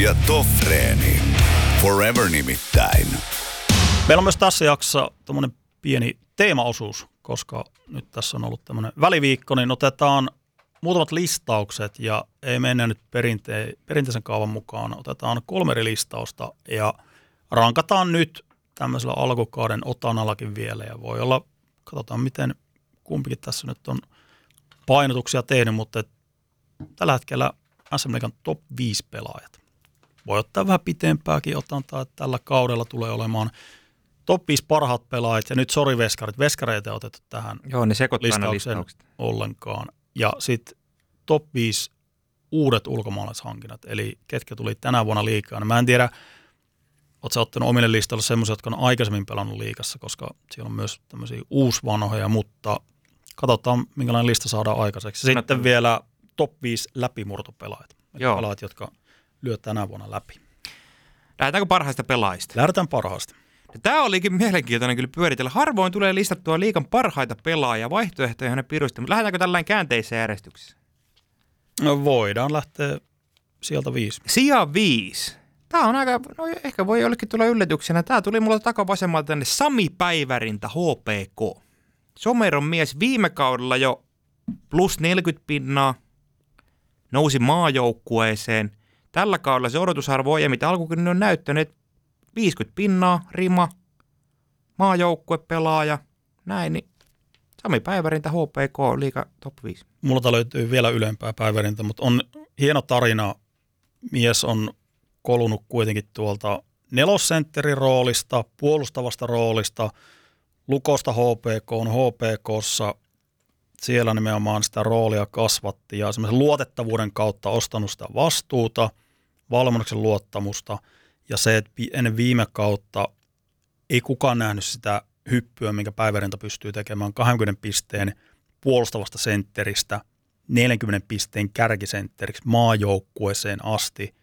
Ja Toffreeni. Forever nimittäin. Meillä on myös tässä jaksossa tommonen pieni teemaosuus, koska nyt tässä on ollut tämmöinen väliviikko, niin otetaan muutamat listaukset ja ei mennä nyt perinteisen kaavan mukaan. Otetaan 3 eri listausta ja rankataan nyt tämmöisellä alkukauden otanallakin vielä ja voi olla, katsotaan miten kumpikin tässä nyt on painotuksia tehnyt, mutta tällä hetkellä SM Liigan top 5 pelaajat. Voi ottaa vähän pitempääkin otantaa, että tällä kaudella tulee olemaan top 5 parhaat pelaajat ja nyt sori veskarit. Veskareita ei otettu tähän listaukseen ollenkaan. Ja sitten top 5 uudet ulkomaalaishankinnat, eli ketkä tuli tänä vuonna liigaan. Mä en tiedä, ootko sä ottanut omille listalle semmoisia, jotka on aikaisemmin pelannut liigassa, koska siellä on myös tämmöisiä uusvanhoja, mutta katsotaan, minkälainen lista saadaan aikaiseksi. Sitten vielä top 5 läpimurtopelaajat, eli pelaajat, jotka lyö tänä vuonna läpi. Lähdetäänkö parhaista pelaajista? Lähdetään parhaasta. Tämä olikin mielenkiintoinen kyllä pyöritellä. Harvoin tulee listattua liigan parhaita pelaajia, vaihtoehtoja hänen pirusta, mutta lähdetäänkö tällainen käänteisessä järjestyksessä? No voidaan lähteä sieltä 5. Sija 5. Tämä on aika, no ehkä voi jollekin tulla yllätyksenä. Tämä tuli mulla takavasemmalta tänne Sami Päivärinta HPK. Someron mies viime kaudella jo plus 40 pinnaa, nousi maajoukkueeseen. Tällä kaudella se odotusarvo on, ja mitä alkukin on näyttänyt, 50 pinnaa, rima, maajoukkuepelaaja, näin, niin Sami Päivärintä, HPK, liiga top 5. Multa löytyy vielä ylempää Päivärintä, mutta on hieno tarina. Mies on kolunut kuitenkin tuolta nelosentterin roolista, puolustavasta roolista, Lukosta HPK:ssa. Siellä nimenomaan sitä roolia kasvatti ja semmoisen luotettavuuden kautta ostanut sitä vastuuta, valmennuksen luottamusta. Ja se, että ennen viime kautta ei kukaan nähnyt sitä hyppyä, minkä Päivärinta pystyy tekemään 20 pisteen puolustavasta sentteristä 40 pisteen kärkisentteriksi maajoukkueeseen asti.